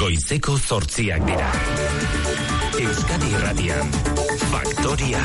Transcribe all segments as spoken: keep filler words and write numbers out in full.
Goizeko zortziak dira. Euskadi Irratian, Faktoria.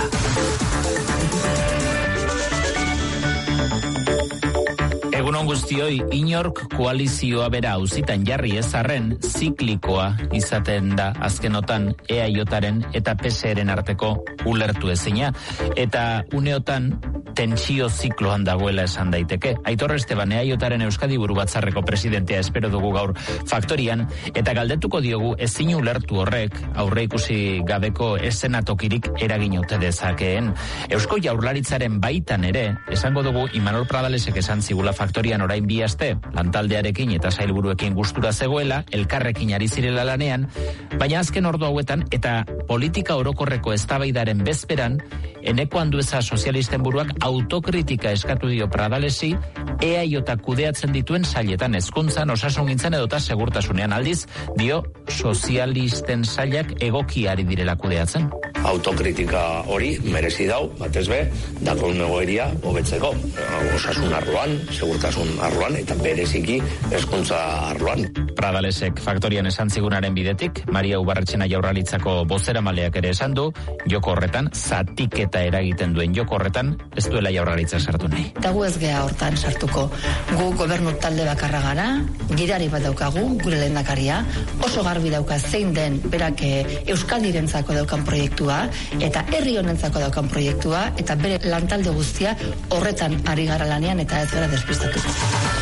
Egunon guztioi, inork koalizioa bera auzitan jarri ezarren ziklikoa izaten da azkenotan E A Jaren eta P S Eren arteko ulertu ezina. Eta uneotan tentsio zikloan dagoela esan daiteke. Aitor Esteban, E A Jaren Euskadi Buru Batzarreko presidentea espero dugu gaur Faktorian, eta galdetuko diogu ezin ulertu horrek aurre ikusi gabeko eszenatokirik eragin ote dezakeen. Eusko Jaurlaritzaren baitan ere, esango dugu Imanol Pradalesek esan zigula Faktorian orain bi aste, lantaldearekin eta sailburuekin gustura zegoela, elkarrekin ari zirela lanean, baina azken ordu hauetan eta politika orokorreko eztabaidaren bezperan, Eneko Andueza sozialisten buruak autokritika eskatu dio Pradalesi, E A J kudeatzen dituen sailetan, hezkuntzan, osasungintzan edota segurtasunean. Aldiz, dio sozialisten sailak egoki ari direla kudeatzen. Autokritika hori merezi dau, batez be, dakon egoeria hobetzeko. Osasun arloan, segurtasun arloan, eta bereziki hezkuntza arloan. Pradalesek Faktorian esan zigunaren bidetik, Maria Ubarretxena Jaurlaritzako bozeramaleak ere esan du, joko horretan, zatiketa eragiten duen joko horretan, ez duela Jaurlaritza sartu nahi. Eta gu ez geha hortan sartuko. Gu gobernu talde bakarra gara, gidari bat daukagu, gure lehendakaria, oso garbi dauka zein den berak Euskadirentzako daukan proiektua, eta herri honentzako daukan proiektua, eta bere lantalde guztia horretan ari gara lanean eta ez gara despistatuko.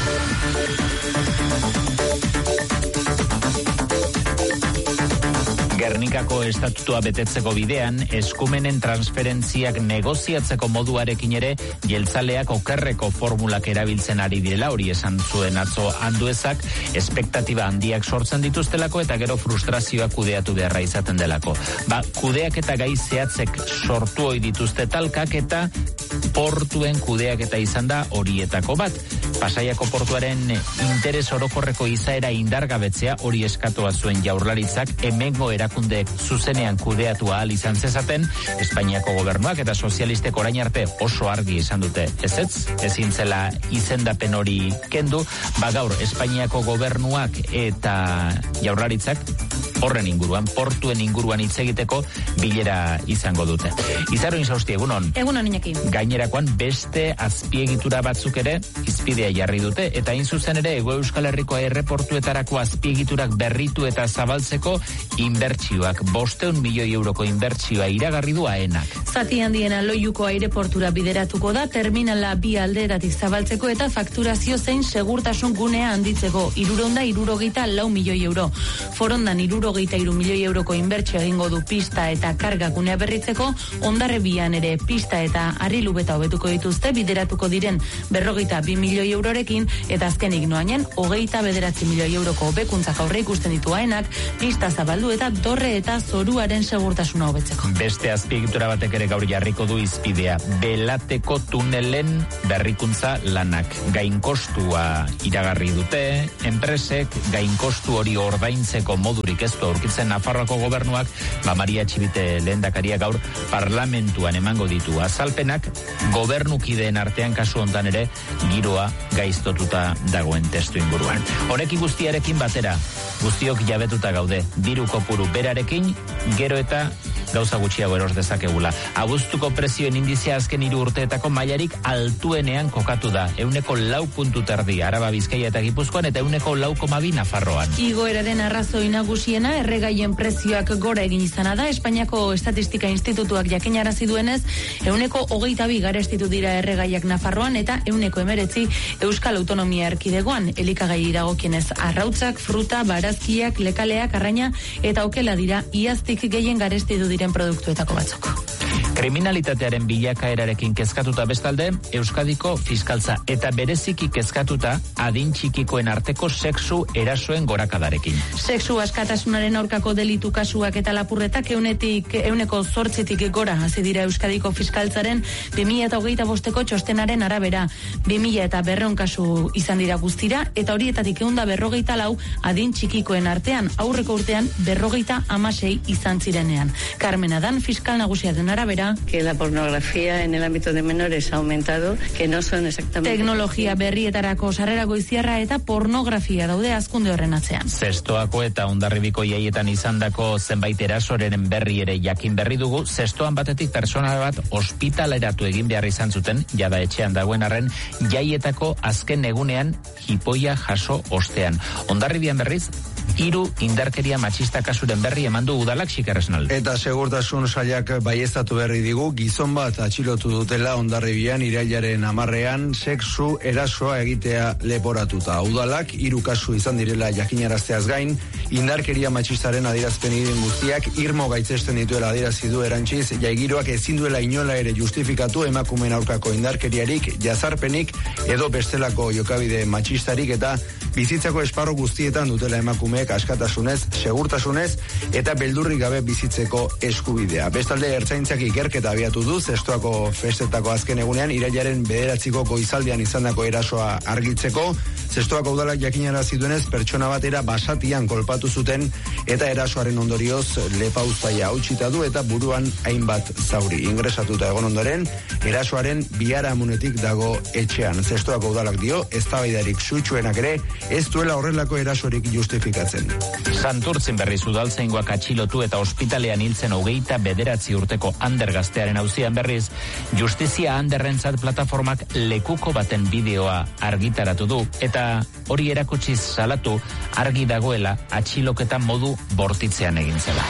Gernikako estatutua betetzeko bidean, eskumenen transferentziak negoziatzeko moduarekin ere, jeltzaleak okerreko formulak erabiltzen ari direla, hori esan zuen atzo Anduezak, espektatiba handiak sortzen dituztelako eta gero frustrazioa kudeatu beharra izaten delako. Ba, kudeak eta gai zehatzek sortu hoi dituzte talkak eta portuen kudeak eta izan da horietako bat. Pasaiako portuaren interes orokorreko izaera indargabetzea hori eskatoa zuen Jaurlaritzak hemengo erakundeek zuzenean kudeatu ahal izan zezaten, Espainiako gobernuak eta sozialistek orain arte oso argi izan dute ezetz, ezin zela izendapen hori kendu, ba gaur Espainiako gobernuak eta Jaurlaritzak horren inguruan, portuen inguruan hitz egiteko bilera izango dute. Izaro Insausti, egunon. Egunon, Iñaki. Gainerakoan beste azpiegitura batzuk ere izpidea jarri dute, eta hain zuzen ere Hego Euskal Herriko erreportuetarako azpiegiturak berritu eta zabaltzeko inbertsioak, bosteun milioi euroko inbertsioa iragarri du AENak. Zati handiena Loiuko aireportura bideratuko da, terminala bi alderatik zabaltzeko eta fakturazio zein segurtasun gunea handitzeko, iruronda irurogeita lau milioi euro. Forondan irurogeita iru milioi euroko inbertsio egingo du pista eta karga gunea berritzeko, Hondarribian ere pista eta harrilubeta hobetuko dituzte, bideratuko diren berrogeita bi milioi eurorekin, eta azkenik noainen, hogeita bederatzi milioi euroko hobekuntzak aurre ikusten ditu AENak, pista zabaldu eta dorre eta zoruaren segurtasuna hobetzeko. Beste azpiegitura batek ere gaur jarriko du izpidea, Belateko tunelen berrikuntza lanak. Gainkostua iragarri dute, enpresek gainkostu hori ordaintzeko modurik ez du aurkitzen Nafarroako gobernuak, ba Maria Txibite lehendakaria gaur parlamentuan emango ditu azalpenak, gobernukideen artean kasu hontan ere giroa gaiztotuta dagoen testu inguruan. Honekin guztiarekin batera, guztiok jabetuta gaude, diru kopuru berarekin, gero eta gauza gutxiago eros dezakegula. Abuztuko prezioen indizia azken hiru urteetako mailarik altuenean kokatu da. Euneko lau puntu terdi, Araba, Bizkaia eta Gipuzkoan, eta euneko lau koma bi Nafarroan. Igoeraren arrazoi nagusiena erregaien prezioak gora egin izana da. Espainiako Estatistika Institutuak jakinarazi duenez, euneko hogeita bi garestitu dira erregaiak Nafarroan eta euneko emeretzi Euskal Autonomia Erkidegoan. Elikagai dagokienez arrautzak, fruta, barazkiak, lekaleak, arraina eta okela dira iaztik gehien garestitu diren produktuetako batzuk. Kriminalitatearen bilakaerarekin kezkatuta bestalde, Euskadiko fiskaltza eta bereziki kezkatuta adin txikikoen arteko sexu erasoen gorakadarekin. Sexu askatasunaren aurkako delitu kasuak eta lapurretak eunetik, euneko zortzitik gora hasi dira Euskadiko fiskaltzaren bi mila hogeita bosteko txostenaren arabera. bi mila eta berreun kasu izan dira guztira, eta horietatik eunda berrogeita lau adin txikikoen artean, aurreko urtean berrogeita hamasei izan zirenean. Carmen Adan, fiskal nagusiaren arabera, da que la pornografía en el ámbito de menores ha aumentado, que no son exactamente... Teknologia berrietarako sarrera goiztiarra eta pornografia daude hazkunde horren atzean. Zestoako eta Hondarribiko jaietan izandako zenbait erasoren berri ere jakin berri dugu. Zestoan batetik pertsona bat ospitaleratu egin behar izan zuten, jada etxean dagoen arren, jaietako azken egunean jipoia jaso ostean. Hondarribian berriz, hiru indarkeria matxista kasuren berri emandu udalak Xikerresnal. Eta segurtasun sailak baieztatu berri digu, gizon bat atxilotu dutela Hondarribian irailaren hamarrean sexu erasoa egitea leporatuta. Udalak hiru kasu izan direla jakinarazteaz gain, indarkeria matxistaren adierazpen irin guztiak irmo gaitzesten dituela adierazi du erantziz, jaigiroak ezin duela inola ere justifikatu emakumeen aurkako indarkeriarik, jazarpenik edo bestelako jokabide matxistarik, eta bizitzako esparru guztietan dutela emakumeek askatasunez, segurtasunez eta beldurrik gabe bizitzeko eskubidea. Bestalde, ertzaintzak ikerketa abiatu du Zestoako festetako azken egunean irailaren bederatziko goizaldean izandako erasoa argitzeko. Zestoako udalak jakinarazi duenez, pertsona batera basatian kolpatu zuten eta erasoaren ondorioz lepauztaia hautsita du eta buruan hainbat zauri. Ingresatuta egon ondoren, erasoaren biharamunetik dago etxean. Zestoako udalak dio, eztabaidarik sutsuenak ere ez duela horrelako erasorik justifikatzen. Santurtzin berriz udaltzaingoak atxilotu eta ospitalean hiltzen hogeita bederatzi urteko Ander gaztearen auzian berriz, Justizia Anderrentzat plataformak lekuko baten bideoa argitaratu du eta hori erakutsiz salatu argi dagoela atxiloketa modu bortitzean egin zela.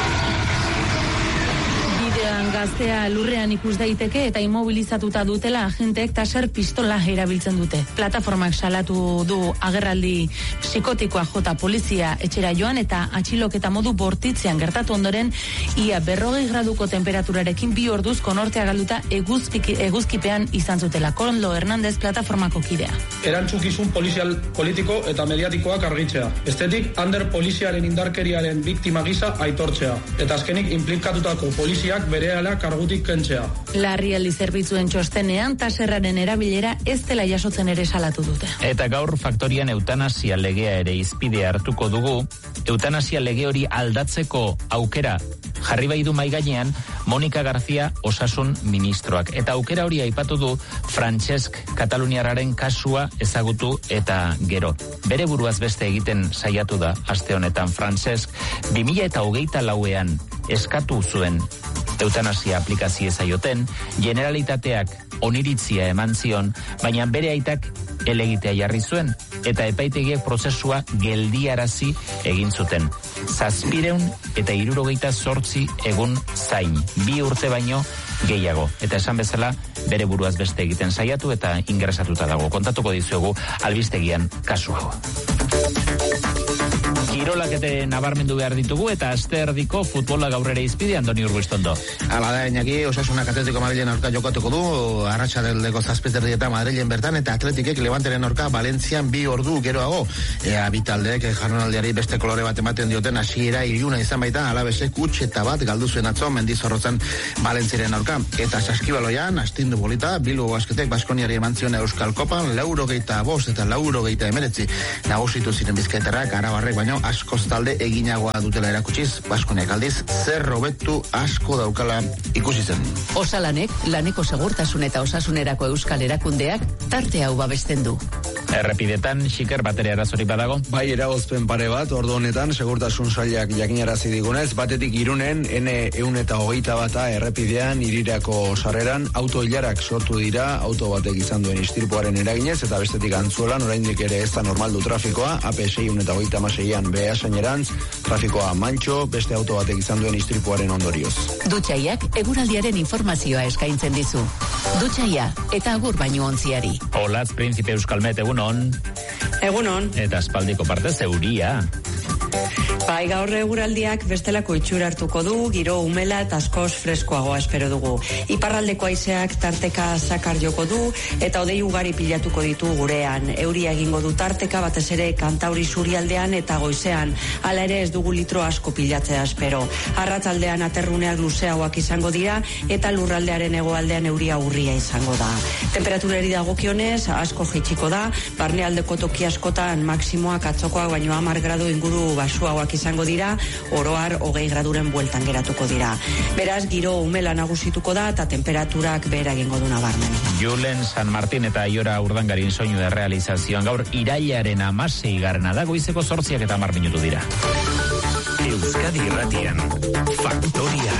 Gaztea lurrean ikus daiteke eta immobilizatuta dutela agenteek taser pistola erabiltzen dute. Plataformak salatu du agerraldi psikotikoa jota polizia etxera joan eta atxiloketa modu bortitzean gertatu ondoren ia berrogei graduko temperaturarekin bi orduz konortea galduta eguzpiki, eguzkipean izan zutela. Koldo Hernandez plataformako kidea. Erantzukizun polizial politiko eta mediatikoak argitzea. Bestetik, Ander poliziaren indarkeriaren biktima gisa aitortzea. Eta azkenik implikatutako poliziak bere kargutik kentzea. Larrialdi zerbitzuen txostenean taserraren erabilera ez dela jasotzen ere salatu dute. Eta gaur faktorian eutanasia legea ere izpide hartuko dugu. Eutanasia lege hori aldatzeko aukera jarri bai du mai gainean Monika García osasun ministroak. Eta aukera hori aipatu du Francesc Kataluniarraren kasua ezagutu eta gero. Bere buruaz beste egiten saiatu da aste honetan Francesc bi mila hogeita lauean eskatu zuen eutanasia aplikazio zaioten, Generalitateak oniritzia eman zion, baina bere aitak elegitea jarri zuen, eta epaitegiek prozesua geldiarazi egin zuten. Zazpireun eta hirurogeita zortzi egun zain, bi urte baino gehiago. Eta esan bezala, bere buruaz beste egiten saiatu eta ingresatuta dago. Kontatuko dizuegu albistegian kasu hau. Kirolak eta nabarmendu behar ditugu eta aste erdiko futbola gaur ere izpide, Andoni Urbistondo. Hala da, Iñaki, Osasunak Atletico Madrilen aurka jokatuko du, arratsaldeko zazpiterdieta Madrilen bertan, eta Atletikek Levanteren aurka Valentzian bi ordu geroago. Ea bitaldeek jardunaldiari beste kolore bat ematen dioten hasiera iluna izan baita, Alabesek huts eta bat galdu zuen atzo Mendizorrotzan Valentziaren aurka. Eta Saskibaloian, astindu bolita, Bilbo Basketek Baskoniari eman zion Euskal Kopan, laurogeita bost eta laurogeita emeretzi nagusitu ziren bizkaitarrak, arabarrek baino askoz talde eginagoa dutela erakutsiz, Baskoniak aldiz zer hobetu asko daukala ikusi zen. Osalanek, laneko segurtasun eta osasunerako euskal erakundeak tarte hau babesten du. Errepidetan, Xiker, bateria arazori badago? Bai, eragozpen pare bat, ordu honetan, segurtasun sailak jakinarazi digunez, batetik Irunen, ene eun eta hogeita bata errepidean, irirako sarreran, auto hilarak sortu dira, auto batek izan duen istirpuaren eraginez, eta bestetik Antzuolan, oraindik ere ez da normaldu trafikoa, A P sei eta hogeita hamaseian Beasainerantz, trafikoa mantxo, beste auto batek izan duen istirpuaren ondorioz. Dutxaiak eguraldiaren informazioa eskaintzen dizu. Dutxaia, eta agur baino ontziari. Olatz, Príncipe Euskalmet, egunon. Egunon. Eta aspaldiko parte zeuria. Bai, gaur eguraldiak bestelako itxura hartuko du, giro umela eta askoz freskoagoa espero dugu. Iparraldeko haizeak tarteka zakar joko du eta hodei ugari pilatuko ditu gurean. Euria egingo du tarteka batez ere Kantauri surialdean eta goizean. Hala ere ez dugu litro asko pilatzea espero. Arratsaldean aterruneak luzeagoak izango dira eta lurraldearen hegoaldean euria urria izango da. Temperaturari dagokionez asko jaitsiko da, barnealdeko toki askotan maksimoak atzokoak baino hamar gradu inguru baxuagoak izango dira, oroar hogei graduren bueltan geratuko dira. Beraz, giro umela nagusituko da eta temperaturak behera egingo du nabarmen. Julen San Martin eta Aiora Urdangarin soinu de realizazioan gaur irailaren hamasei garrana da, goizeko zortziak eta hamar minutu dira. Euskadi Irratian, Faktoria.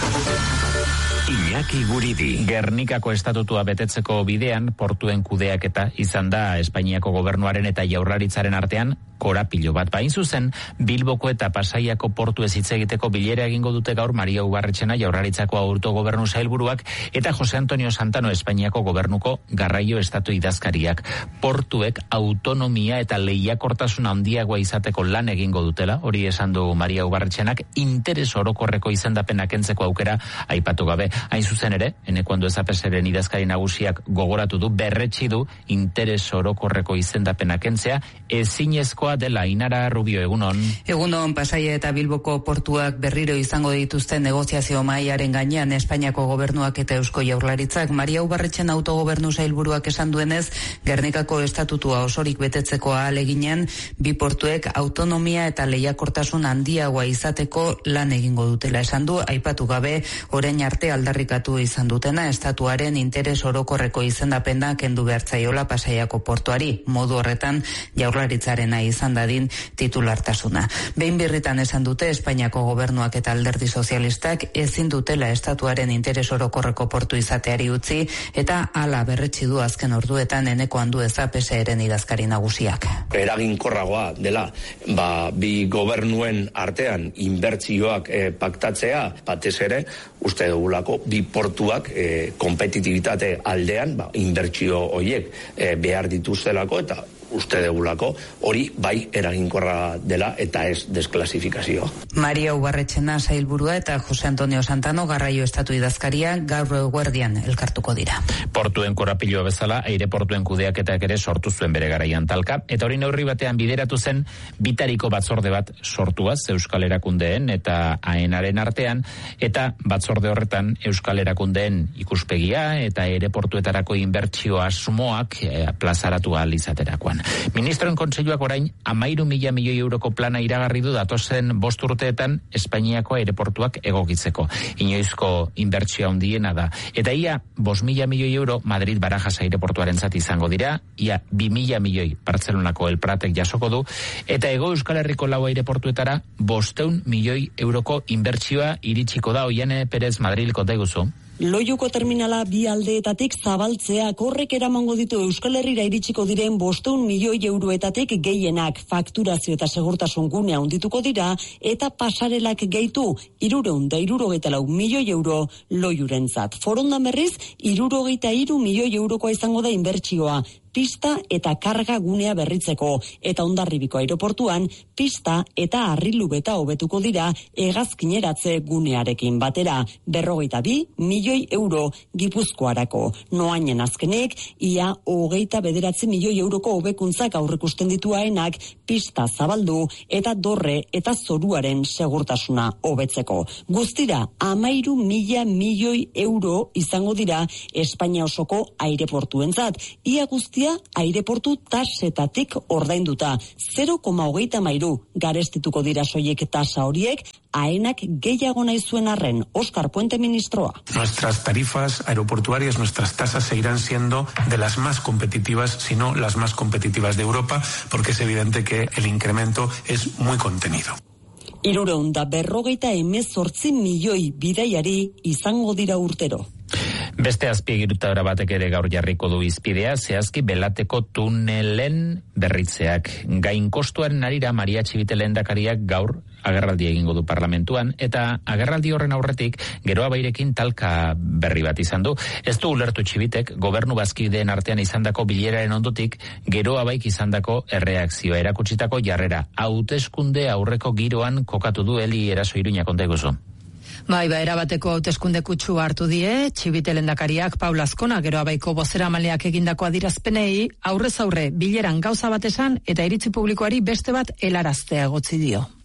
Iñaki Guridi. Gernikako estatutua betetzeko bidean portuen kudeaketa izan da Espainiako gobernuaren eta Jaurlaritzaren artean korapilo bat. Bain zuzen, Bilboko eta Pasaiako portu ez hitz egiteko bilera egingo dute gaur Maria Ubarretxena Jaurlaritzako autogobernu sailburuak eta Jose Antonio Santano Espainiako gobernuko garraio estatu idazkariak. Portuek autonomia eta lehiakortasun handiagoa izateko lan egingo dutela, hori esan du Maria Ubarretxenak, interes orokorreko izendapena kentzeko aukera aipatu gabe. Hain zuzen ere, Enekuando Ezapeseren idazkari nagusiak gogoratu du, berretsi du interes orokorreko izendapena kentzea ezinezkoa dela. Ainara Rubio, egunon. Egunon, Pasaia eta Bilboko portuak berriro izango dituzten negoziazio mahaiaren gainean Espainiako gobernuak eta Eusko Jaurlaritzak. Maria Ubarretxen autogobernu sailburuak esan duenez, Gernikako estatutua osorik betetzeko ahaleginen, bi portuek autonomia eta lehiakortasun handiagoa izateko lan egingo dutela. Esan du, aipatu gabe, orain arte aldarrikatu izan dutena, estatuaren interes orokorreko izendapena kendu behartzaiola Pasaiako portuari. Modu horretan, Jaurlaritzarena izan dadin titulartasuna. Behin birritan esan dute Espainiako gobernuak eta alderdi sozialistak ezin dutela estatuaren interes orokorreko portu izateari utzi eta hala berretsi du azken orduetan Enekuando Ezapeseren idazkari nagusiak. Eraginkorragoa dela, ba, bi gobernuen artean inbertsioak eh, paktatzea, batez ere, uste dugulako, bi portuak eh, kompetitibitate aldean, ba, inbertsio horiek eh, behar dituztelako eta uste degulako, hori bai eraginkorra dela eta ez desklasifikazioa. Maria Ubarretxena sailburua eta Jose Antonio Santano garraio estatu idazkaria gaur eguerdian elkartuko dira. Portuen korapiloa bezala, aireportuen kudeaketak ere sortu zuen bere garaian talka, eta hori neurri batean bideratu zen bitariko batzorde bat sortuaz Euskal Erakundeen eta AENaren artean, eta batzorde horretan Euskal Erakundeen ikuspegia eta aireportuetarako inbertsio asmoak eh, plazaratu ahal izaterakoan. Ministroen kontseiluak orain hamairu mila milioi euroko plana iragarri du datozen bost urteetan Espainiako aireportuak egokitzeko. Inoizko inbertsioa handiena da. Eta ia bost mila milioi euro Madrid Barajas aireportuarentzat izango dira, ia bi mila milioi Bartzelonako El Pratek jasoko du, eta Hego Euskal Herriko lau aireportuetara bosteun milioi euroko inbertsioa iritsiko da. Oiane Perez, Madrileko daiguzu. Loiuko terminala bi aldeetatik zabaltzeak horrek eramango ditu Euskal Herrira iritsiko diren bosteun milioi euroetatik gehienak fakturazio eta segurtasun gunea handituko dira eta pasarelak gehitu hirurehun eta hirurogeita lau milioi euro Loiurentzat. Forondan berriz hirurogeita hiru milioi eurokoa izango da inbertsioa. Pista eta karga gunea berritzeko eta Hondarribiko aireportuan pista eta harrilubeta hobetuko dira hegazkineratze gunearekin batera. Berrogeita bi milioi euro Gipuzkoarako. Noainen azkenek ia hogeita bederatzi milioi euroko hobekuntzak aurrikusten ditu AENak pista zabaldu eta dorre eta zoruaren segurtasuna hobetzeko. Guztira hamairu mila milioi euro izango dira Espainia osoko aireportuentzat. Ia guztia aireportu tasetatik ordainduta. zero koma hogeita hamairu garestituko dira soiek tasa horiek, AENak gehiago nahi zuen arren. Óscar Puente, ministroa. Nuestras tarifas aeroportuarias, nuestras tasas seguirán siendo de las más competitivas, si no las más competitivas de Europa, porque es evidente que el incremento es muy contenido. Hirurehun eta berrogeita hemezortzi milioi bidaiari izango dira urtero. Beste azpiegitura batek ere gaur jarriko du izpidea, zehazki Belateko tunelen berritzeak. Gain kostuaren arira Maria Txibite lehendakariak gaur agerraldi egingo du parlamentuan, eta agerraldi horren aurretik geroa bairekin talka berri bat izan du. Ez du ulertu Txibitek gobernu bazkideen artean izandako bileraren ondotik geroa baik izandako erreakzioa erakutsitako jarrera. Hauteskunde aurreko giroan kokatu du Eli Eraso Iruña, konta iguzu. Bai, ba, erabateko hauteskunde kutsua hartu die, Txibite lehendakariak Paula Azkona geroa baiko bozeramaleak egindako adirazpenei aurrez aurre bileran gauza bat esan eta iritzi publikoari beste bat helaraztea egotzi dio.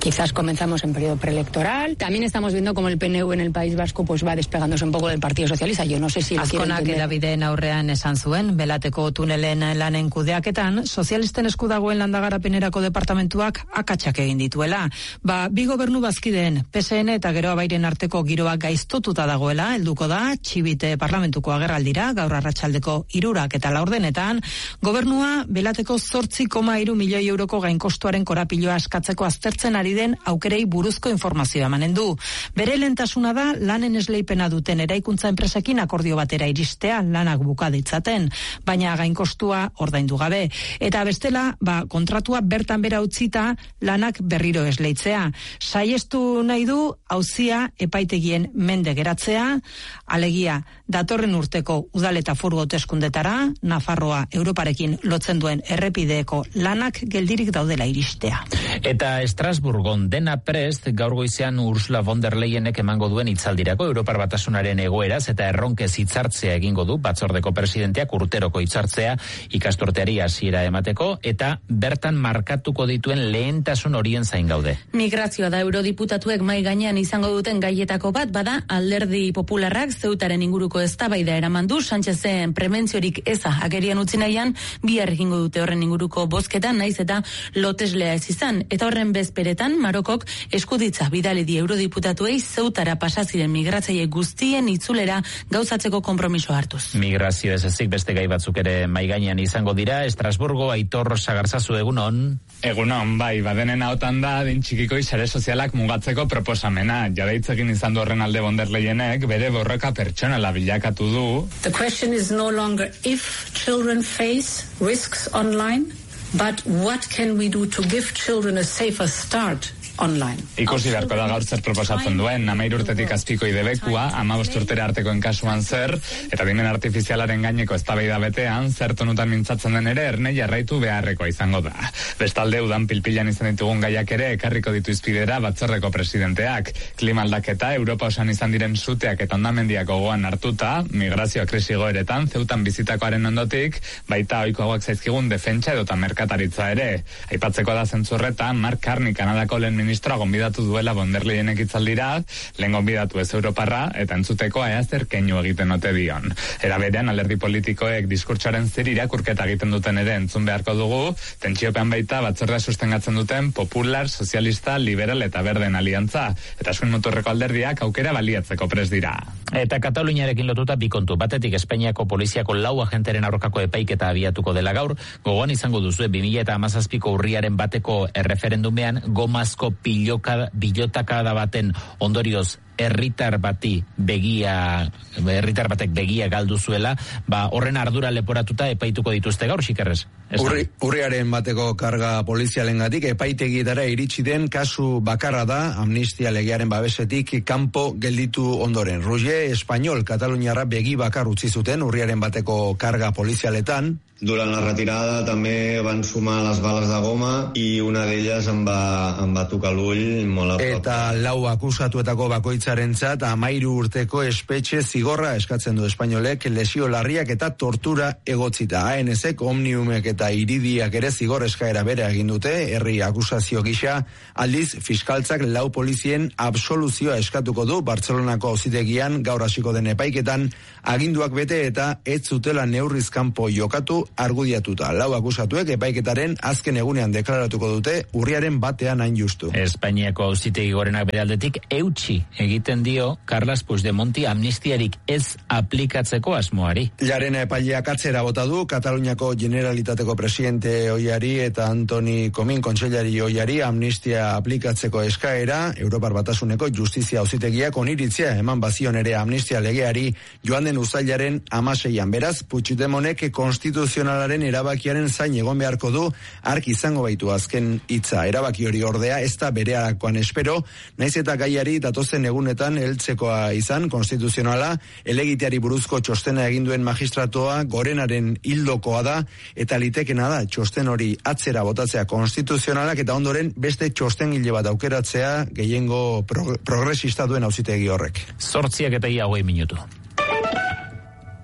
Quizás comenzamos en periodo preelectoral. También estamos viendo cómo el P N V en el País Vasco pues va despegándose un poco del Partido Socialista. Yo no sé si lo quiere entender. Azkonak edabideen aurrean esan zuen, belateko tunelen lanen kudeaketan, sozialisten esku dagoen landagarapenerako departamentuak akatsak egin dituela. Ba, bi gobernu bazkideen, P S N eta Geroa Bairen arteko giroa gaiztotuta dagoela, helduko da, Txibite parlamentuko agerraldira, gaur arratsaldeko hirurak eta laurdenetan, gobernua belateko zortzi koma hiru milioi euroko gainkostuaren korapiloa eskatzeko aztertzen ari den aukerei buruzko informazioa emanen du. Bere lehentasuna da lanen esleipena duten eraikuntza enpresekin akordio batera iristea lanak buka ditzaten, baina gainkostua ordaindu gabe. Eta bestela, ba, kontratua bertan bera utzita lanak berriro esleitzea. Saiestu nahi du auzia epaitegien mende geratzea, alegia datorren urteko udal eta foru hauteskundetara, Nafarroa Europarekin lotzen duen errepideeko lanak geldirik daudela iristea. Eta Estrasburgon dena prest gaur goizean Ursula von der Leyenek emango duen hitzaldirako Europar Batasunaren egoeraz eta erronkez hitzartzea egingo du batzordeko presidenteak urteroko hitzartzea ikasturteari hasiera emateko eta bertan markatuko dituen lehentasun horien zain gaude. Migrazioa da eurodiputatuek mai gainean izango duten gaietako bat, bada Alderdi Popularrak Zeutaren inguruko eztabaida eraman du, Sánchezen prebentziorik eza agerian utzi nahian, bihar egingo dute horren inguruko bozketan, naiz eta loteslea ez izan, eta horren bezperetan Marokok eskuditza bidali di eurodiputatuei Zeutara pasaziren migratzaile guztien itzulera gauzatzeko konpromiso hartuz. Migrazio ez ezik beste gai batzuk ere mai gainean izango dira. Estrasburgo, Aitor Sagarzazu, egunon. Egunon, bai, badenen ahotan da din txikiko sare sozialak mugatzeko proposamena. Jadaitz egin izan du horren alde von der Leyenek bere borroka pertsonala bilakatu du. The question is no longer if children face risks online, but what can we do to give children a safer start online. Ikusi beharko da gaur zer proposatzen duen, hamairu urtetik azpiko idebekua, hamabost urtera artekoen kasuan zer, eta dimen artifizialaren gaineko eztabaida betean, zer tonutan mintzatzen den ere erne jarraitu beharrekoa izango da. Bestalde udan pilpilan izan ditugun gaiak ere ekarriko ditu izpidera batzordeko presidenteak. Klima aldaketa, Europa osan izan diren suteak eta ondamendiak gogoan hartuta, migrazioa krisi goeretan, Zeutan bizitakoaren ondotik, baita ohikoagoak zaizkigun defentsa edota merkataritza ere. Aipatzeko da zentzurretan, Mark Carney Kanadako lehen ministroa gonbidatu duela von der Leyenek hitzaldira, lehen gonbidatu ez Europarra, eta entzuteko ea zer keinu egiten ote dion. Era berean, alderdi politikoek diskurtsoaren zer irakurketa egiten duten ere entzun beharko dugu, tentsiopean baita batzordea sustengatzen duten popular, sozialista, liberal eta berden aliantza, eta eskuin muturreko alderdiak aukera baliatzeko prest dira. Eta Kataluniarekin lotuta bi kontu, batetik Espainiako poliziako lau agenteren aurkako epaiketa abiatuko dela gaur, gogoan izango duzu bi mila hamazazpiko urriaren bateko erreferendumean gomazko piloka, bilotakada baten ondorioz herritar bati begia, herritar batek begia galdu zuela, ba horren ardura leporatuta epaituko dituzte gaur, Xikerrez. Urri, urriaren bateko karga polizialengatik epaitegietara iritsi den kasu bakarra da amnistia legearen babesetik kanpo gelditu ondoren. Roger Español, Kataluniarra begi bakar utzi zuten urriaren bateko karga polizialetan. Durant la retirada també van sumar les bales de goma i una d'elles em va, em va tocar l'ull molt a prop. Eta lau akusatuetako bakoitzarentzat hamairu urteko espetxe zigorra eskatzen du Espainolek lesio larriak eta tortura egotzita. A N S-ek, Omniumek eta Iridiak ere zigor eskaera bere egin dute, herri akusazio gisa, aldiz fiskaltzak lau polizien absoluzioa eskatuko du Bartzelonako auzitegian gaur hasiko den epaiketan, aginduak bete eta ez zutela neurriz kanpo jokatu argudiatuta. Lau akusatuek epaiketaren azken egunean deklaratuko dute urriaren batean hain justu. Espainiako auzitegi gorenak bere aldetik eutsi egiten dio Carles Puigdemonti amnistiarik ez aplikatzeko asmoari. Llarena epaileak atzera bota du Kataluniako Generalitateko presidente oiari eta Antoni Comín kontseilari oiari amnistia aplikatzeko eskaera. Europar Batasuneko justizia auzitegiak oniritzia eman bazion ere amnistia legeari joan den uztailaren hamaseian. Beraz, Puigdemontek konstituzionalaren erabakiaren zain egon beharko du ark izango baitu azken hitza. Erabaki hori ordea ez da berearakoan espero, naiz eta gaiari datozen egunetan heltzekoa izan konstituzionala, elegiteari buruzko txostena egin duen magistratoa gorenaren hildokoa da eta litekena da txosten hori atzera botatzea konstituzionalak eta ondoren beste txostengile bat aukeratzea gehiengo pro- progresista duen auzitegi horrek. Zortziak eta ia hogei minutu.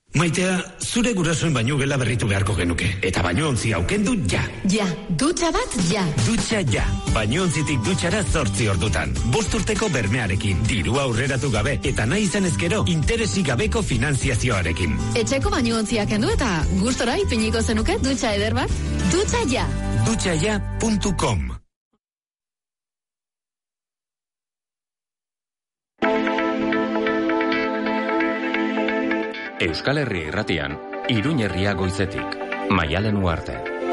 Maitea, zure gurasoen baino gela berritu beharko genuke. Eta baino ontzi aukendu ja. Ja, dutxa bat ja. Dutxa ja. Baino ontzitik dutxara zortzi ordutan. Bost urteko bermearekin, dirua aurreratu gabe, eta nahi izan ezkero, interesik gabeko finanziazioarekin. Etxeko baino ontziak kendu eta gustora ipiniko zenuke dutxa eder bat. Dutxa ja. dutxa ja puntu com. Euskal Herri Irratian, Iruña Herria goizetik, Maialen Uarte.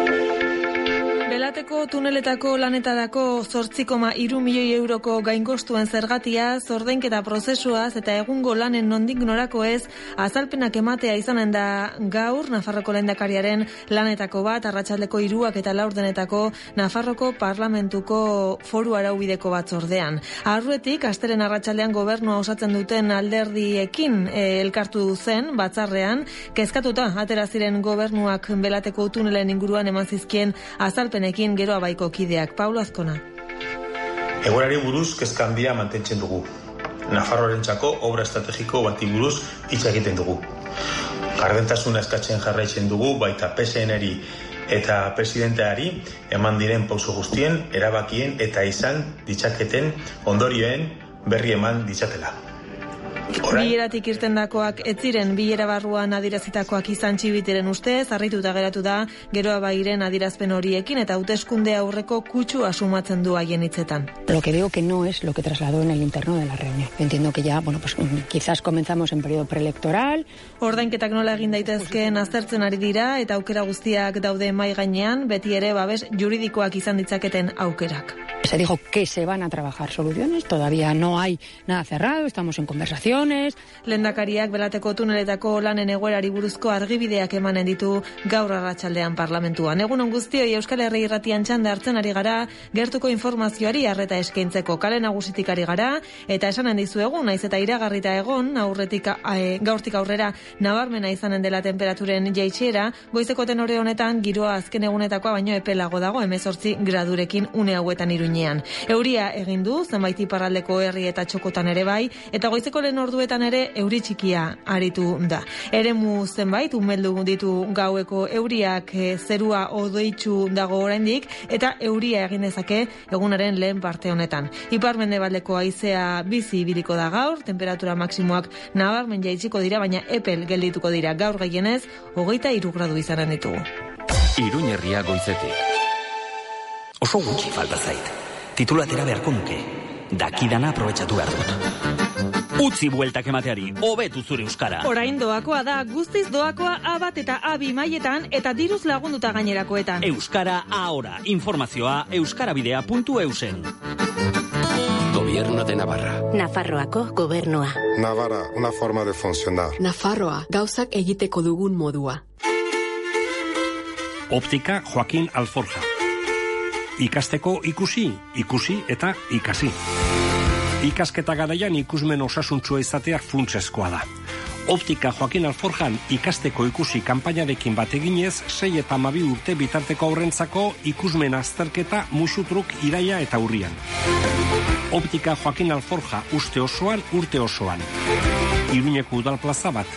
Belateko tuneletako lanetarako zortzi koma hiru milioi euroko gainkostuen zergatia, ordainketa prozesuaz eta egungo lanen nondik norako ez, azalpenak ematea izanen da gaur Nafarroko lehendakariaren lanetako bat, arratsaldeko hiruak eta laurdenetako Nafarroko Parlamentuko foru araubideko batzordean. Arruetik, asteren arratsaldean gobernua osatzen duten alderdiekin e, elkartu zen batzarrean, kezkatuta atera ziren gobernuak Belateko tunelen inguruan eman zizkien azalpenekin gero abaiko kideak. Paulo Azkona. Egoerari buruz kezka handia mantentzen dugu. Nafarroarentzako obra estrategiko bati buruz hitz egiten dugu. Gardentasuna eskatzen jarraitzen dugu baita P S N-eri eta presidenteari eman diren pauso guztien, erabakien eta izan ditzaketen ondorioen berri eman ditzatela. Bileratik irtendakoak ez ziren bilera barruan adierazitakoak izan txibitiren ustez, harrituta geratu da geroa bairen adierazpen horiekin eta hauteskunde aurreko kutsu asumatzen du haien hitzetan. Lo que veo que no es lo que trasladó en el interno de la reunión. Entiendo que ya, bueno, pues quizás comenzamos en periodo preelectoral. Ordainketak nola egin daitezkeen aztertzen ari dira eta aukera guztiak daude mai gainean, beti ere babes juridikoak izan ditzaketen aukerak. Se dijo que se van a trabajar soluciones, todavía no hay nada cerrado, estamos en conversaciones. Lehendakariak Belateko tuneletako lanen egoerari buruzko argibideak emanen ditu gaur arratsaldean parlamentuan. Egunon guztioi, Euskal Herri Irratian txanda hartzen ari gara, gertuko informazioari arreta eskaintzeko kale nagusitik ari gara, eta esanen dizuegu, naiz eta iragarrita egon, aurretik e, gaurtik aurrera nabarmena izanen dela temperaturen jaitsiera, goizeko tenore honetan giroa azken egunetakoa baino epelago dago, hemezortzi gradurekin une hauetan Iruñean. Euria egin du, zenbait iparraldeko herri eta txokotan ere bai, eta goizeko lehen orduetan ere euri txikia aritu da. Eremu zenbait umeldu ditu gaueko euriak, e, zerua odoitsu dago oraindik eta euria egin dezake egunaren lehen parte honetan. Ipar-mendebaldeko haizea bizi ibiliko da gaur, temperatura maksimoak nabarmen jaitsiko dira, baina epel geldituko dira gaur gehienez, hogeita hiru gradu izanen ditugu. Iruña Herria goizetik. Oso gutxi falta zait. Titulatera beharko nuke. Dakidana aprobetxatu behar dut. Utzi bueltak emateari, hobetu zure euskara. Orain doakoa da, guztiz doakoa A bat eta A bi mailetan eta diruz lagunduta gainerakoetan. Euskara ahora. Informazioa euskarabidea puntu eusen. Gobierno de Navarra. Nafarroako gobernua. Navarra, una forma de funcionar. Nafarroa, gauzak egiteko dugun modua. Optika Joaquín Alforja. Ikasteko ikusi, ikusi eta ikasi. Ikasketa garaian ikusmen osasuntsua izatea funtsezkoa da. Optika Joaquín Alforjan ikasteko ikusi kanpainarekin bat eginez, sei eta hamabi urte bitarteko aurrentzako ikusmen azterketa musutruk iraia eta urrian. Optika Joaquín Alforja uste osoan, urte osoan. Iruñeko udal plaza bat.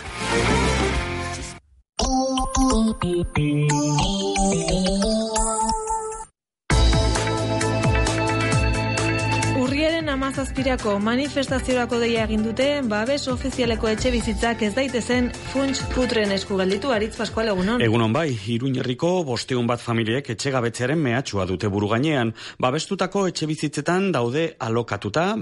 Urriaren hamazazpirako manifestaziorako deia egin dute, babes ofizialeko etxe bizitzak ez daitezen funts putren esku gelditu. Aritz Pascual, egunon. Egunon bai, Iruñerriko bosteun bat familiek etxe gabetzearen mehatxua dute buru gainean. Babestutako etxe bizitzetan daude alokatuta